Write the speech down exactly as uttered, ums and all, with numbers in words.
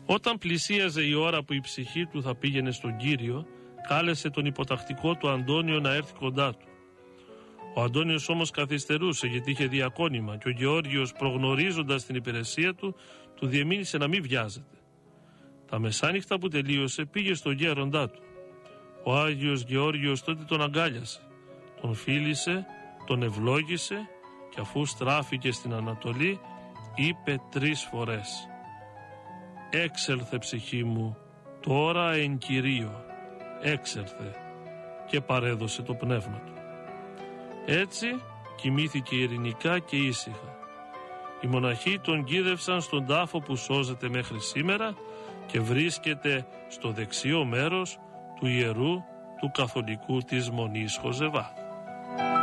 Όταν πλησίαζε η ώρα που η ψυχή του θα πήγαινε στον Κύριο, κάλεσε τον υποτακτικό του Αντώνιο να έρθει κοντά του. Ο Αντώνιος όμως καθυστερούσε γιατί είχε διακόνημα και ο Γεώργιος, προγνωρίζοντας την υπηρεσία του, του διεμήνυσε να μην βιάζεται. Τα μεσάνυχτα που τελείωσε πήγε στον γέροντά του. Ο Άγιος Γεώργιος τότε τον αγκάλιασε, τον φίλησε, τον ευλόγησε και αφού στράφηκε στην Ανατολή είπε τρεις φορές «Έξελθε ψυχή μου, τώρα εν Κυρίω, έξελθε» και παρέδωσε το πνεύμα του. Έτσι κοιμήθηκε ειρηνικά και ήσυχα. Οι μοναχοί τον γίδευσαν στον τάφο που σώζεται μέχρι σήμερα και βρίσκεται στο δεξιό μέρος του ιερού του καθολικού της Μονής Χοζεβά.